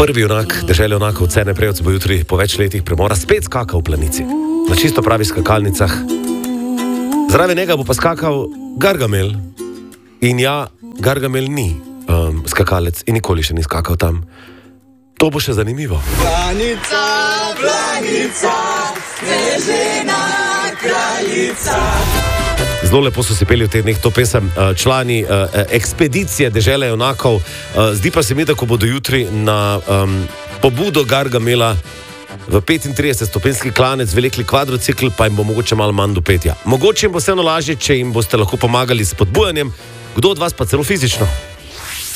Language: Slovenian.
Prvi junak dežele junakov Cerne Prevc bo jutri po več letih premora spet skakal v planici. Na čisto pravih skakalnicah. Zraven njega bo pa skakal Gargamel. In ja, Gargamel ni skakalec in nikoli še ni skakal tam. To bo še zanimivo. Planica, planica, snežena kraljica. Zelo lepo so si peli v teh dneh to pesem člani ekspedicije dežele junakov. Zdi pa se mi, da ko bodo jutri na pobudo Gargamela v 35-stopenjski klanec vlekli kvadrocikl, pa jim bo mogoče malo manj do petja. Mogoče jim bo vseeno lažje, če jim boste lahko pomagali s spodbujanjem, kdo od vas pa celo fizično.